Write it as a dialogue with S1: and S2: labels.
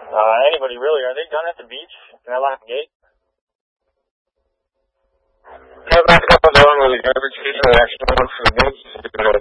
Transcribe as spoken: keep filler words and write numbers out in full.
S1: Uh, anybody really? Are they done at the beach? Can I lock the gate?
S2: Yeah, that's going on with the garbage can. Actually, for the gates.